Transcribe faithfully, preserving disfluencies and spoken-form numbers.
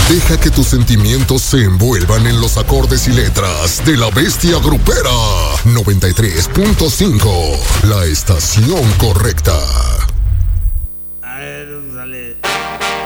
Deja que tus sentimientos se envuelvan en los acordes y letras de La Bestia Grupera. noventa y tres punto cinco, la estación correcta.